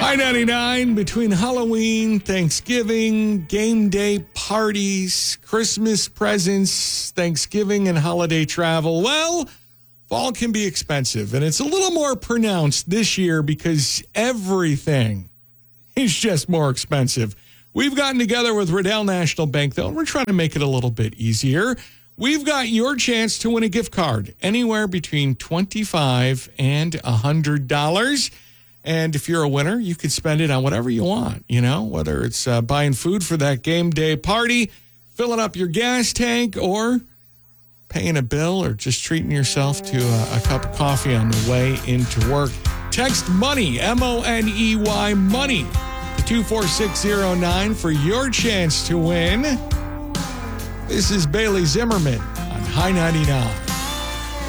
I-99, between Halloween, Thanksgiving, game day parties, Christmas presents, Thanksgiving, and holiday travel. Well, fall can be expensive, and it's a little more pronounced this year because everything is just more expensive. We've gotten together with Riddell National Bank, though, and we're trying to make it a little bit easier. We've got your chance to win a gift card anywhere between $25 and $100. And if you're a winner, you can spend it on whatever you want, whether it's buying food for that game day party, filling up your gas tank, or paying a bill, or just treating yourself to a cup of coffee on the way into work. Text MONEY, M-O-N-E-Y, MONEY, to 24609 for your chance to win. This is Bailey Zimmerman on High 99.